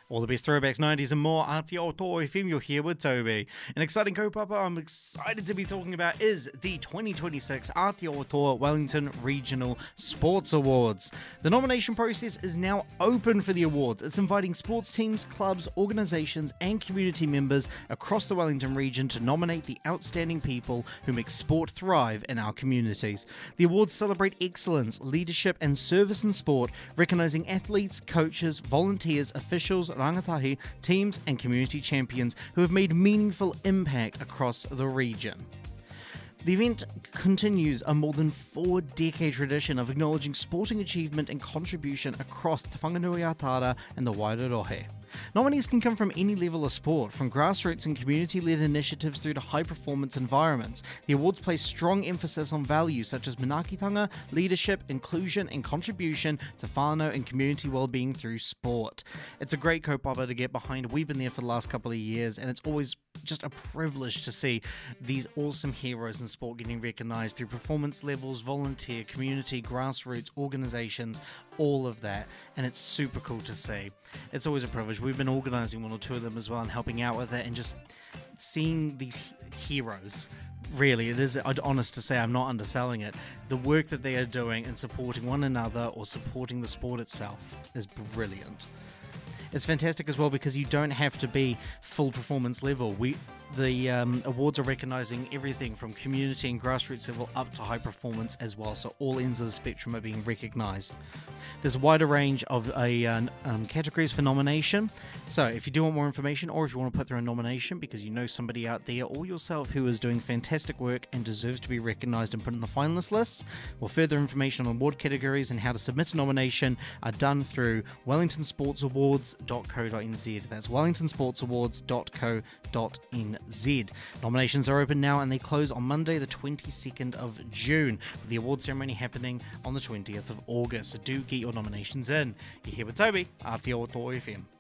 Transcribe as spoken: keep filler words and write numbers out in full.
All the best throwbacks, nineties and more. Aotearoa F M, you're here with Toby. An exciting kaupapa I'm excited to be talking about is the twenty twenty-six Aotearoa Wellington Regional Sports Awards. The nomination process is now open for the awards. It's inviting sports teams, clubs, organisations and community members across the Wellington region to nominate the outstanding people who make sport thrive in our communities. The awards celebrate excellence, leadership and service in sport, recognising athletes, coaches, volunteers, officials, rangatahi, teams and community champions who have made meaningful impact across the region. The event continues a more than four-decade tradition of acknowledging sporting achievement and contribution across Te Whanganui-a-Tara and the Wairohe. Nominees can come from any level of sport, from grassroots and community-led initiatives through to high-performance environments. The awards place strong emphasis on values such as manakitanga, leadership, inclusion, and contribution to whānau and community well-being through sport. It's a great kaupapa to get behind. We've been there for the last couple of years, and it's always just a privilege to see these awesome heroes in sport getting recognised through performance levels, volunteer, community, grassroots, organisations, all of that, and it's super cool to see. It's always a privilege. We've been organising one or two of them as well and helping out with it, and just seeing these heroes. Really, it is honest to say, I'm not underselling it. The work that they are doing and supporting one another or supporting the sport itself is brilliant. It's fantastic as well because you don't have to be full performance level. We the um, awards are recognising everything from community and grassroots level up to high performance as well, so all ends of the spectrum are being recognised. There's a wider range of a, uh, um, categories for nomination, so if you do want more information or if you want to put through a nomination because you know somebody out there or yourself who is doing fantastic work and deserves to be recognised and put in the finalist lists, well, further information on award categories and how to submit a nomination are done through wellington sports awards dot co dot n z. That's wellington sports awards dot co dot n z. Nominations are open now and they close on Monday the twenty-second of June, with the award ceremony happening on the twentieth of August. So do get your nominations in. You're here with Toby, Aotearoa F M.